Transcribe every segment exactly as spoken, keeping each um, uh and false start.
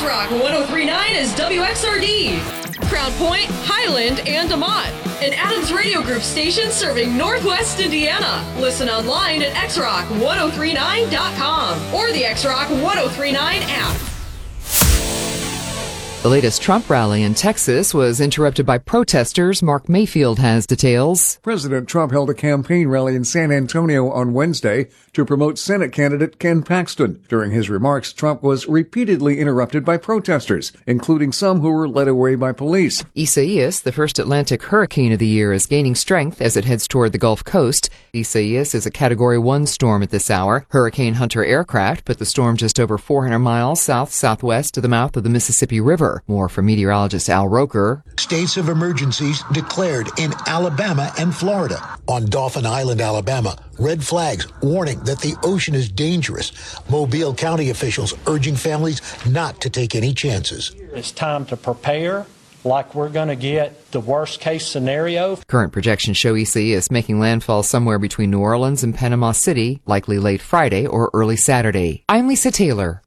X-Rock one oh three point nine is W X R D. Crown Point, Highland, and DeMont. An Adams Radio Group station serving Northwest Indiana. Listen online at x rock one oh three nine dot com or the X-Rock one oh three nine app. The latest Trump rally in Texas was interrupted by protesters. Mark Mayfield has details. President Trump held a campaign rally in San Antonio on Wednesday to promote Senate candidate Ken Paxton. During his remarks, Trump was repeatedly interrupted by protesters, including some who were led away by police. Isaias, the first Atlantic hurricane of the year, is gaining strength as it heads toward the Gulf Coast. Isaias is a Category one storm at this hour. Hurricane Hunter aircraft put the storm just over four hundred miles south-southwest to the mouth of the Mississippi River. More from meteorologist Al Roker. States of emergencies declared in Alabama and Florida. On Dauphin Island, Alabama, red flags warning that the ocean is dangerous. Mobile County officials urging families not to take any chances. It's time to prepare like we're going to get the worst case scenario. Current projections show Isaias making landfall somewhere between New Orleans and Panama City, likely late Friday or early Saturday. I'm Lisa Taylor.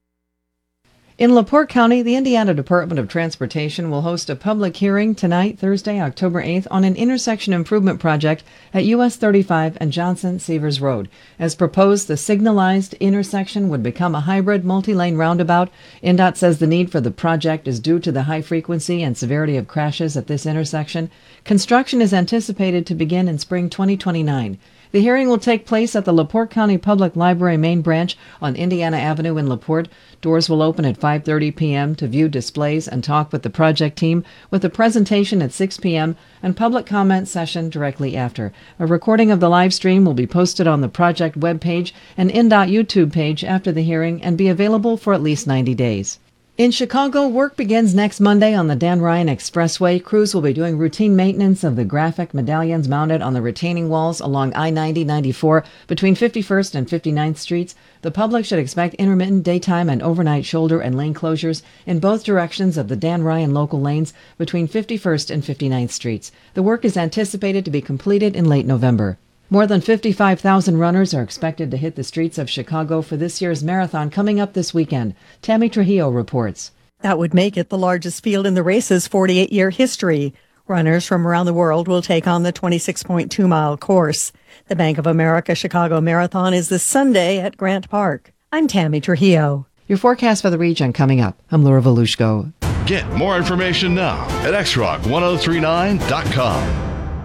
In LaPorte County, the Indiana Department of Transportation will host a public hearing tonight, Thursday, October eighth, on an intersection improvement project at U S thirty-five and Johnson-Severs Road. As proposed, the signalized intersection would become a hybrid multi-lane roundabout. N D O T says the need for the project is due to the high frequency and severity of crashes at this intersection. Construction is anticipated to begin in spring twenty twenty-nine. The hearing will take place at the LaPorte County Public Library main branch on Indiana Avenue in LaPorte. Doors will open at five thirty p.m. to view displays and talk with the project team, with a presentation at six p.m. and public comment session directly after. A recording of the live stream will be posted on the project webpage and N D O T YouTube page after the hearing and be available for at least ninety days. In Chicago, work begins next Monday on the Dan Ryan Expressway. Crews will be doing routine maintenance of the graphic medallions mounted on the retaining walls along I ninety ninety-four between fifty-first and fifty-ninth Streets. The public should expect intermittent daytime and overnight shoulder and lane closures in both directions of the Dan Ryan local lanes between fifty-first and fifty-ninth Streets. The work is anticipated to be completed in late November. More than fifty-five thousand runners are expected to hit the streets of Chicago for this year's marathon coming up this weekend. Tammy Trujillo reports. That would make it the largest field in the race's forty-eight year history. Runners from around the world will take on the twenty-six point two mile course. The Bank of America Chicago Marathon is this Sunday at Grant Park. I'm Tammy Trujillo. Your forecast for the region coming up. I'm Laura Volushko. Get more information now at x rock one oh three nine dot com.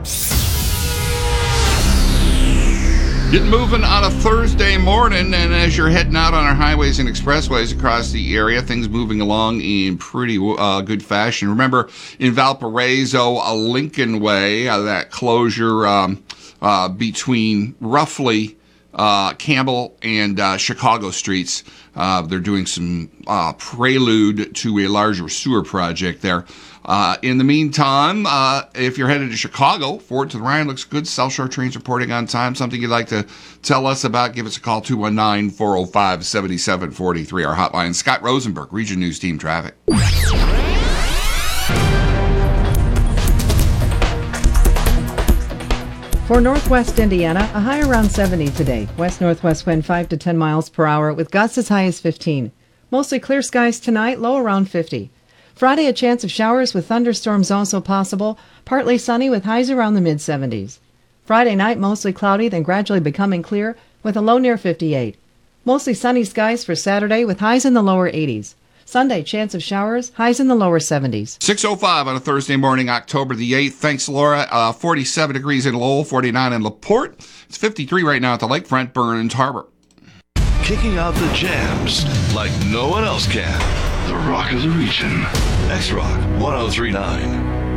Getting moving on a Thursday morning, and as you're heading out on our highways and expressways across the area, things moving along in pretty uh, good fashion. Remember, in Valparaiso, a Lincoln Way, uh, that closure um, uh, between roughly uh, Campbell and uh, Chicago streets. Uh, they're doing some uh, prelude to a larger sewer project there. Uh, in the meantime, uh, if you're headed to Chicago, Fort to the Ryan looks good. South Shore trains reporting on time. Something you'd like to tell us about, give us a call, two one nine, four oh five, seven seven four three, our hotline. Scott Rosenberg, Region News Team Traffic. For northwest Indiana, a high around seventy today. West-northwest wind five to ten miles per hour with gusts as high as fifteen. Mostly clear skies tonight, low around fifty. Friday, a chance of showers with thunderstorms also possible. Partly sunny with highs around the mid seventies. Friday night, mostly cloudy, then gradually becoming clear with a low near fifty-eight. Mostly sunny skies for Saturday with highs in the lower eighties. Sunday, chance of showers, highs in the lower seventies. six oh five on a Thursday morning, October the eighth. Thanks, Laura. Uh, forty-seven degrees in Lowell, forty-nine in LaPorte. It's fifty-three right now at the Lakefront, Burns Harbor. Kicking out the jams like no one else can. The Rock of the Region. X-Rock one oh three point nine.